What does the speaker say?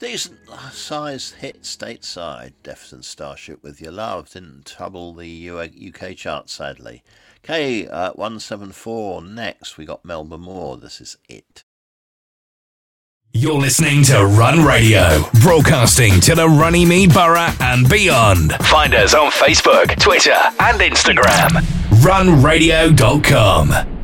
Decent sized hit stateside, Defton Starship with Your Love. Didn't trouble the UK chart, sadly. K174 next. We got Melba Moore. This is It. You're listening to Run Radio, broadcasting to the Runnymede Borough and beyond. Find us on Facebook, Twitter and Instagram. runradio.com.